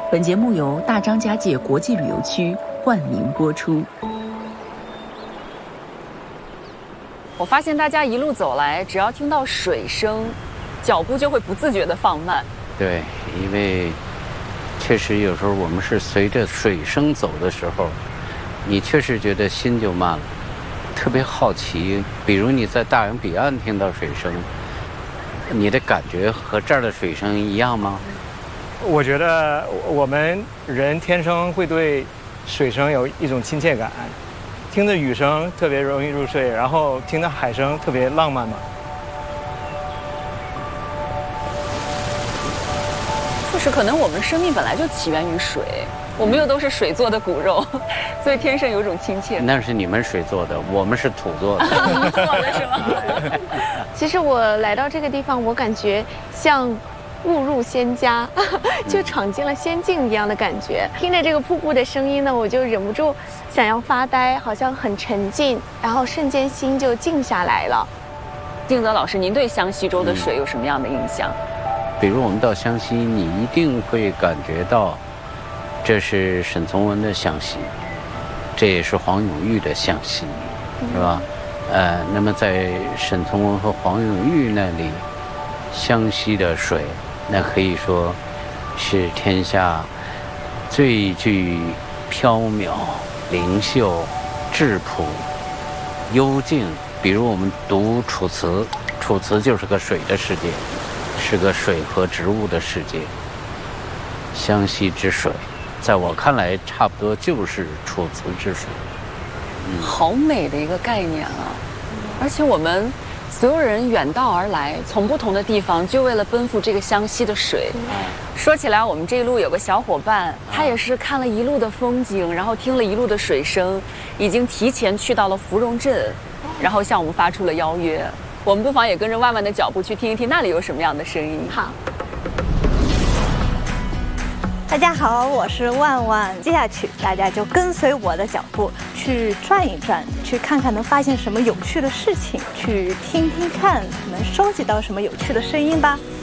本节目由大张家界国际旅游区冠名播出。 我发现大家一路走来，只要听到水声，脚步就会不自觉地放慢。 对，因为确实有时候我们是随着水声走的时候，你确实觉得心就慢了，特别好奇。比如你在大洋彼岸听到水声，你的感觉和这儿的水声一样吗？ 我觉得我们人天生会对水声有一种亲切感，听着雨声特别容易入睡，然后听着海声特别浪漫嘛。 就是可能我们生命本来就起源于水，我们又都是水做的骨肉，所以天生有种亲切。 那是你们水做的，我们是土做的。 泥做的是吗？ 其实我来到这个地方，我感觉像误入仙家，就闯进了仙境一样的感觉。听着这个瀑布的声音呢，我就忍不住想要发呆，好像很沉静，然后瞬间心就静下来了。 敬泽老师，您对湘西州的水有什么样的印象？ 比如我们到湘西，你一定会感觉到，这是沈从文的湘西，这也是黄永玉的湘西，是吧？那么在沈从文和黄永玉那里，湘西的水，那可以说是天下最具缥缈、灵秀、质朴、幽静。比如我们读楚辞，楚辞就是个水的世界，是个水和植物的世界。湘西之水，在我看来，差不多就是楚辞之水。 好美的一个概念啊！而且我们所有人远道而来，从不同的地方，就为了奔赴这个湘西的水。说起来，我们这一路有个小伙伴，他也是看了一路的风景，然后听了一路的水声，已经提前去到了芙蓉镇，然后向我们发出了邀约。我们不妨也跟着万万的脚步去听一听那里有什么样的声音。 好。 大家好，我是万万。接下去大家就跟随我的脚步去转一转，去看看能发现什么有趣的事情，去听听看能收集到什么有趣的声音吧。